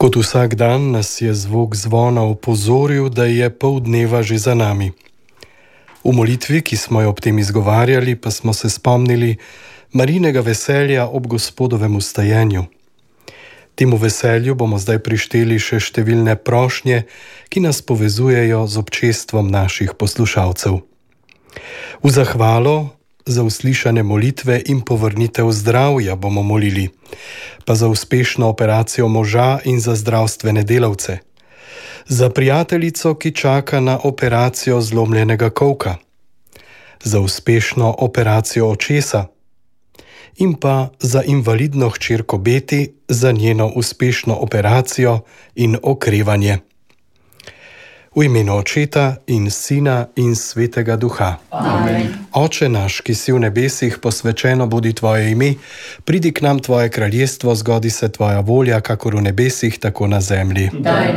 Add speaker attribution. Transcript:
Speaker 1: Kot vsak dan nas je zvok zvona opozoril, da je pol dneva že za nami. V molitvi, ki smo jo ob tem izgovarjali, pa smo se spomnili Marijinega veselja ob Gospodovem vstajenju. Temu veselju bomo zdaj prišteli še številne prošnje, ki nas povezujejo z občestvom naših poslušalcev. V zahvalo za uslišane molitve in povrnitev zdravja bomo molili, pa za uspešno operacijo moža in za zdravstvene delavce, za prijateljico, ki čaka na operacijo zlomljenega kolka, za uspešno operacijo očesa in pa za invalidno hčerko Beti, za njeno uspešno operacijo in okrevanje. V imenu Očeta in Sina in Svetega Duha.
Speaker 2: Amen.
Speaker 1: Oče naš, ki si v nebesih, posvečeno bodi tvoje ime, pridi k nam tvoje kraljestvo, zgodi se tvoja volja, kakor v nebesih, tako na zemlji.
Speaker 2: Daj